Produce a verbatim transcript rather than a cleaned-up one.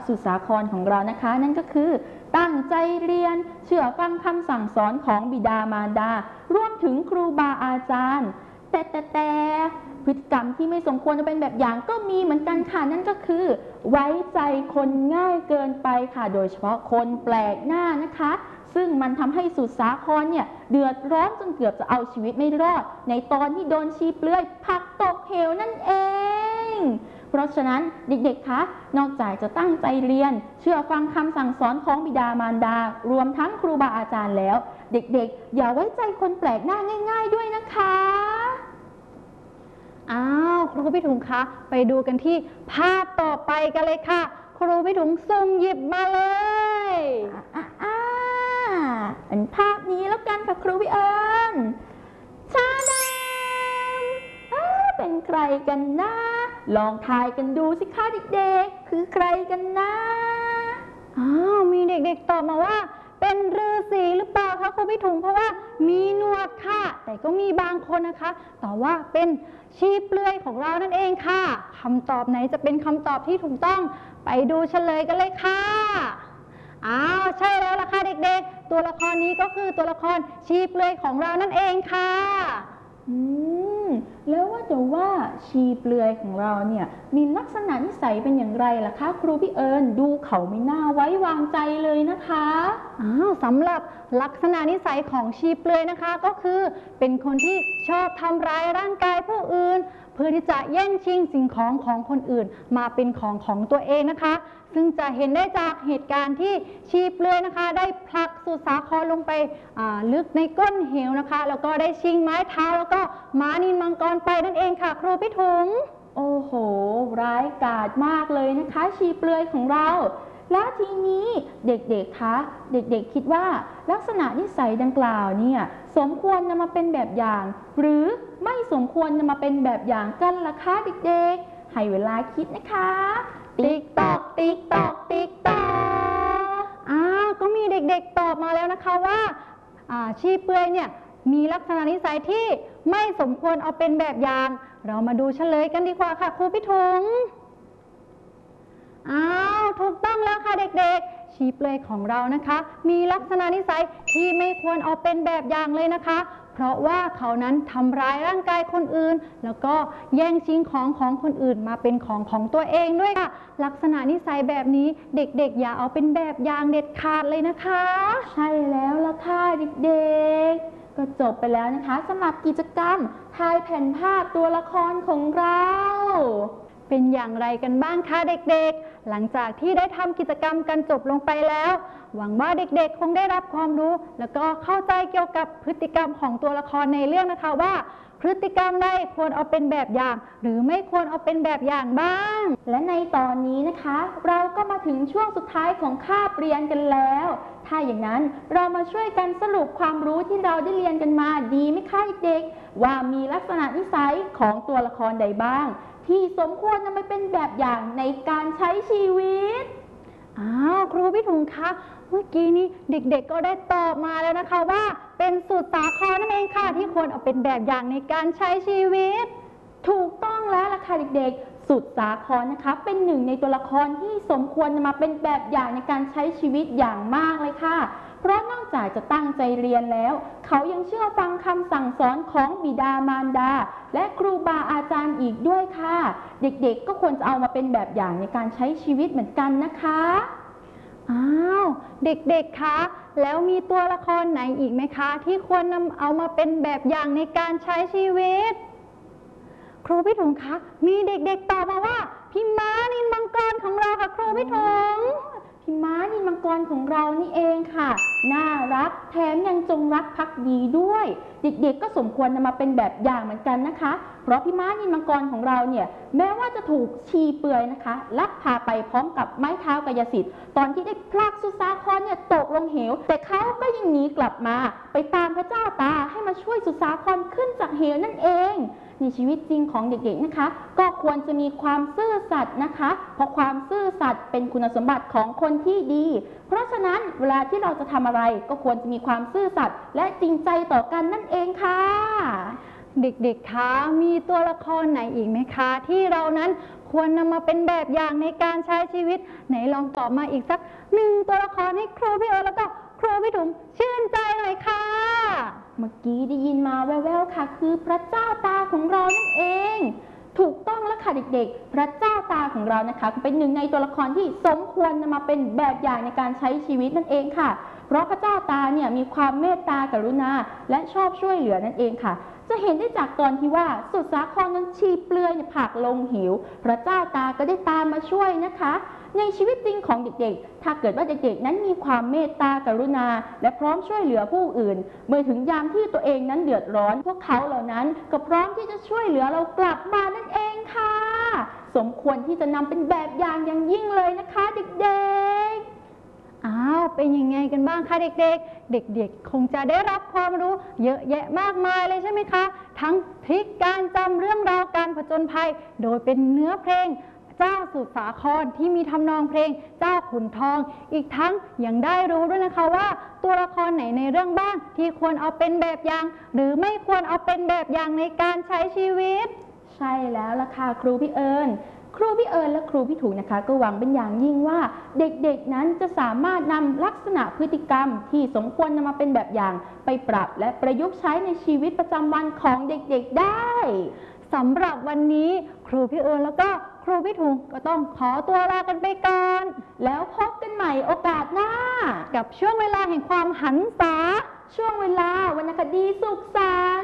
สุดสาครของเรานะคะนั่นก็คือตั้งใจเรียนเชื่อฟังคำสั่งสอนของบิดามารดารวมถึงครูบาอาจารย์แต่แต่แต่พฤติกรรมที่ไม่สมควรจะเป็นแบบอย่างก็มีเหมือนกันค่ะนั่นก็คือไว้ใจคนง่ายเกินไปค่ะโดยเฉพาะคนแปลกหน้านะคะซึ่งมันทำให้สุดสาครเนี่ยเดือดร้อนจนเกือบจะเอาชีวิตไม่รอดในตอนที่โดนชีเปลือยผลักตกเหวนั่นเองเพราะฉะนั้นเด็กๆคะนอกจากจะตั้งใจเรียนเชื่อฟังคำสั่งสอนของบิดามารดารวมทั้งครูบาอาจารย์แล้วเด็กๆอย่าไว้ใจคนแปลกหน้าง่ายๆด้วยนะคะอ้าวครูพี่ถุงคะไปดูกันที่ภาพต่อไปกันเลยค่ะครูพี่ถุงสุ่มหยิบมาเลยอ่าอันภาพนี้แล้วกันค่ะครูพี่เอิญชาดำเป็นใครกันนะลองทายกันดูสิคะเด็กๆคือใครกันนะอ้าวมีเด็กๆตอบมาว่าเป็นฤาษีหรือเปล่าคะครูพี่ถุงเพราะว่ามีหนวดค่ะแต่ก็มีบางคนนะคะตอบว่าเป็นชีเปลือยของเรานั่นเองค่ะคำตอบไหนจะเป็นคำตอบที่ถูกต้องไปดูเฉลยกันเลยค่ะอ้าวใช่แล้วล่ะค่ะเด็กๆตัวละครนี้ก็คือตัวละครชีเปลือยของเรานั่นเองค่ะอืมแล้วว่าแต่ว่าชีเปลือยของเราเนี่ยมีลักษณะนิสัยเป็นอย่างไรล่ะคะครูพี่เอิญดูเขาไม่น่าไว้วางใจเลยนะคะอ้าวสำหรับลักษณะนิสัยของชีเปลือยนะคะก็คือเป็นคนที่ชอบทำร้ายร่างกายผู้อื่นเพื่อที่จะแย่งชิงสิ่งของของคนอื่นมาเป็นของของตัวเองนะคะซึ่งจะเห็นได้จากเหตุการณ์ที่ชีเปลือยนะคะได้ผลักสุดสาครลงไปลึกในก้นเหวนะคะแล้วก็ได้ชิงไม้เท้าแล้วก็ม้านินมังกรไปนั่นเองค่ะครูพี่ถุงโอ้โหร้ายกาจมากเลยนะคะชีเปลือยของเราแล้วทีนี้เด็กๆคะเด็กๆคิดว่าลักษณะนิสัยดังกล่าวเนี่ยสมควรนำมาเป็นแบบอย่างหรือไม่สมควรนำมาเป็นแบบอย่างกันล่ะคะเด็กๆให้เวลาคิดนะคะติ๊กตอกติ๊กตอกติ๊กตอกอ้าวก็มีเด็กๆตอบมาแล้วนะคะว่าชีเปลือยเนี่ยมีลักษณะนิสัยที่ไม่สมควรเอาเป็นแบบอย่างเรามาดูเฉลยกันดีกว่าค่ะครูพี่ถุงอ้าวถูกต้องแล้วค่ะเด็กๆชีเปลือยของเรานะคะมีลักษณะนิสัยที่ไม่ควรเอาเป็นแบบอย่างเลยนะคะเพราะว่าเขานั้นทำร้ายร่างกายคนอื่นแล้วก็แย่งชิงของของคนอื่นมาเป็นของของตัวเองด้วยค่ะลักษณะนิสัยแบบนี้เด็กๆอย่าเอาเป็นแบบอย่างเด็ดขาดเลยนะคะใช่แล้วล่ะค่ะเด็กๆก็จบไปแล้วนะคะสำหรับกิจกรรมทายแผ่นภาพตัวละครของเราเป็นอย่างไรกันบ้างคะเด็กๆหลังจากที่ได้ทำกิจกรรมกันจบลงไปแล้วหวังว่าเด็กๆคงได้รับความรู้แล้วก็เข้าใจเกี่ยวกับพฤติกรรมของตัวละครในเรื่องนะคะว่าพฤติกรรมใดควรเอาเป็นแบบอย่างหรือไม่ควรเอาเป็นแบบอย่างบ้างและในตอนนี้นะคะเราก็มาถึงช่วงสุดท้ายของคาบเรียนกันแล้วถ้าอย่างนั้นเรามาช่วยกันสรุปความรู้ที่เราได้เรียนกันมาดีไหมคะเด็กๆว่ามีลักษณะนิสัยของตัวละครใดบ้างที่สมควรนำไปเป็นแบบอย่างในการใช้ชีวิตอ้าวครูพี่ถุงคะเมื่อกี้นี้เด็กๆก็ได้ตอบมาแล้วนะคะว่าเป็นสุดสาครนั่นเองค่ะที่ควรเอาเป็นแบบอย่างในการใช้ชีวิตถูกต้องแล้วล่ะค่ะเด็กๆสุดสาครนะคะเป็นหนึ่งในตัวละครที่สมควรนำมาเป็นแบบอย่างในการใช้ชีวิตอย่างมากเลยค่ะเพราะนอกจากจะตั้งใจเรียนแล้วเขายังเชื่อฟังคำสั่งสอนของบิดามารดาและครูบาอาจารย์อีกด้วยค่ะเด็กๆก็ควรจะเอามาเป็นแบบอย่างในการใช้ชีวิตเหมือนกันนะคะอ้าวเด็กๆคะแล้วมีตัวละครไหนอีกไหมคะที่ควรนำเอามาเป็นแบบอย่างในการใช้ชีวิตครูพี่ถุงคะมีเด็กๆตอบมาว่าพี่ม้านินมังกรของเราค่ะครูพี่ถุงพี่ม้านินมังกรของเรานี่เองค่ะน่ารักแถมยังจงรักภักดีด้วยเด็กๆก็สมควรนำมาเป็นแบบอย่างเหมือนกันนะคะเพราะพี่ม้านินมังกรของเราเนี่ยแม้ว่าจะถูกชีเปลือยนะคะลักพาไปพร้อมกับไม้เท้ากายสิทธิ์ตอนที่ได้พลักสุสาครเนี่ยตกลงเหวแต่เขาก็ยังหนีกลับมาไปตามพระเจ้าตาให้มาช่วยสุสาครขึ้นจากเหวนั่นเองในชีวิตจริงของเด็กๆนะคะก็ควรจะมีความซื่อสัตย์นะคะเพราะความซื่อสัตย์เป็นคุณสมบัติของคนที่ดีเพราะฉะนั้นเวลาที่เราจะทำอะไรก็ควรจะมีความซื่อสัตย์และจริงใจต่อกันนั่นเองค่ะเด็กๆคะมีตัวละครไหนอีกไหมคะที่เรานั้นควรนำมาเป็นแบบอย่างในการใช้ชีวิตไหนลองตอบมาอีกสักหนึ่งตัวละครให้ครูพี่เอิญแล้วก็ครูพี่ถุงชื่นใจหน่อยค่ะเมื่อกี้ได้ยินมาแว่วๆค่ะ คือพระเจ้าตาของเรานั่นเอง ถูกต้องแล้วค่ะเด็กๆ พระเจ้าตาของเรานะคะเป็นหนึ่งในตัวละครที่สมควรนำมาเป็นแบบอย่างในการใช้ชีวิตนั่นเองค่ะ เพราะพระเจ้าตาเนี่ยมีความเมตตากรุณาและชอบช่วยเหลือนั่นเองค่ะ จะเห็นได้จากตอนที่ว่าสุดสาครนั้นชีเปลือยเนี่ยผลักลงหิวพระเจ้าตาก็ได้ตามมาช่วยนะคะ ในชีวิตจริงของเด็กๆ ถ้าเกิดว่าเด็กๆนั้นมีความเมตตากรุณาและพร้อมช่วยเหลือผู้อื่นเมื่อถึงยามที่ตัวเองนั้นเดือดร้อนพวกเขาเหล่านั้นก็พร้อมที่จะช่วยเหลือเรากลับมานั่นเองค่ะสมควรที่จะนำเป็นแบบอย่างอย่างยิ่งเลยนะคะเด็กๆอ้าวเป็นยังไงกันบ้างคะเด็กๆ เด็กๆคงจะได้รับความรู้เยอะแยะมากมายเลยใช่ไหมคะทั้งทริคการจำเรื่องราวการผจญภัยโดยเป็นเนื้อเพลงเจ้าสุดสาครที่มีทำนองเพลงเจ้าขุนทองอีกทั้งยังได้รู้ด้วยนะคะว่าตัวละครไหนในเรื่องบ้างที่ควรเอาเป็นแบบอย่างหรือไม่ควรเอาเป็นแบบอย่างในการใช้ชีวิตใช่แล้วล่ะค่ะครูพี่เอิญครูพี่เอิญและครูพี่ถุงนะคะก็หวังเป็นอย่างยิ่งว่าเด็กๆนั้นจะสามารถนำลักษณะพฤติกรรมที่สมควรนำมาเป็นแบบอย่างไปปรับและประยุกต์ใช้ในชีวิตประจำวันของเด็กๆได้สำหรับวันนี้ครูพี่เอิญแล้วก็ครูพี่ถุงก็ต้องขอตัวลากันไปก่อนแล้วพบกันใหม่โอกาสหน้ากับช่วงเวลาแห่งความหันษาช่วงเวลาวรรณคดีสุขสันต์